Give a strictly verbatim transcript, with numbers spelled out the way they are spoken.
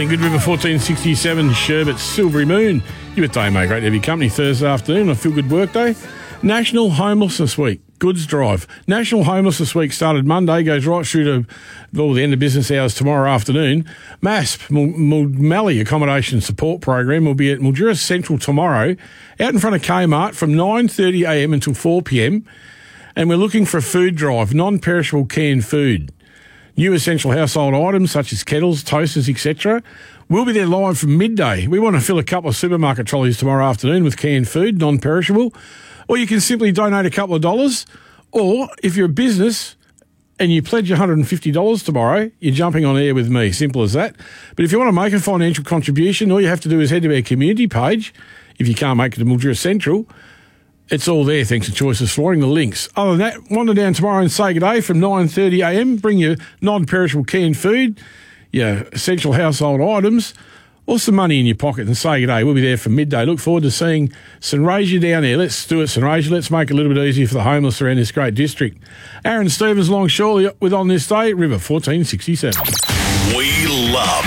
Good River fourteen sixty-seven, Sherbet, Silvery Moon. You with Damo, great to have your company Thursday afternoon on a Feel Good Workday. National Homelessness Week, Goods Drive. National Homelessness Week started Monday, goes right through to well, the end of business hours tomorrow afternoon. MASP, Mulmally Accommodation Support Program, will be at Mildura Central tomorrow, out in front of Kmart from nine thirty a m until four p m. And we're looking for a food drive, non-perishable canned food. New essential household items such as kettles, toasters, et cetera. We'll be there live from midday. We want to fill a couple of supermarket trolleys tomorrow afternoon with canned food, non-perishable. Or you can simply donate a couple of dollars. Or if you're a business and you pledge one hundred fifty dollars tomorrow, you're jumping on air with me. Simple as that. But if you want to make a financial contribution, all you have to do is head to our community page. If you can't make it to Mildura Central, it's all there, thanks to Choices Flooring, the links. Other than that, wander down tomorrow and say good day from nine thirty a m. Bring your non-perishable canned food, your essential household items, or some money in your pocket and say good day. We'll be there from midday. Look forward to seeing St Rasia down there. Let's do it, St Rasia. Let's make it a little bit easier for the homeless around this great district. Aaron Stevens, Long Shorley, with On This Day, River fourteen sixty-seven. We love